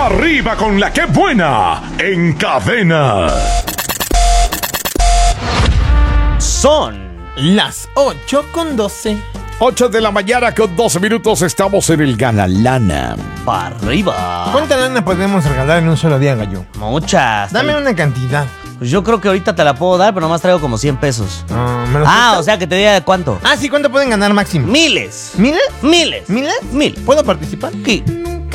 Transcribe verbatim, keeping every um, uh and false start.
Arriba con la que buena en Cadena. Son las ocho con doce. ocho de la mañana con doce minutos. Estamos en el Ganalana. Para arriba. ¿Cuánta lana podemos regalar en un solo día, gallo? Muchas. Dame una cantidad. Pues yo creo que ahorita te la puedo dar, pero nomás traigo como cien pesos. Ah, ¿me lo Ah, prestas? o sea que te diga de cuánto. Ah, sí, ¿cuánto pueden ganar máximo? Miles. ¿Miles? Miles. ¿Miles? Mil. ¿Puedo participar? Sí.